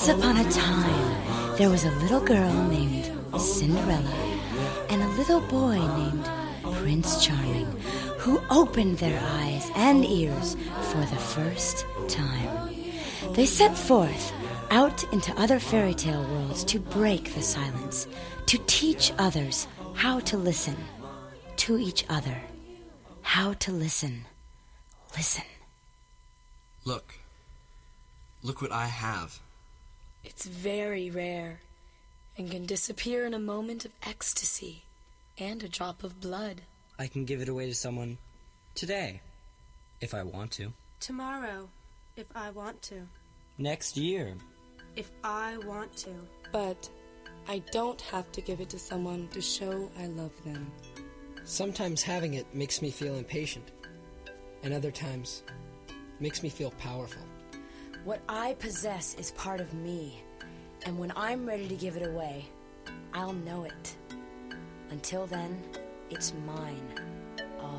Once upon a time, there was a little girl named Cinderella and a little boy named Prince Charming who opened their eyes and ears for the first time. They set forth out into other fairy tale worlds to break the silence, to teach others how to listen to each other. How to listen. Listen. Look what I have. It's very rare and can disappear in a moment of ecstasy and a drop of blood. I can give it away to someone today, if I want to. Tomorrow, if I want to. Next year, if I want to. But I don't have to give it to someone to show I love them. Sometimes having it makes me feel impatient, and other times makes me feel powerful. What I possess is part of me, and when I'm ready to give it away, I'll know it. Until then, it's mine.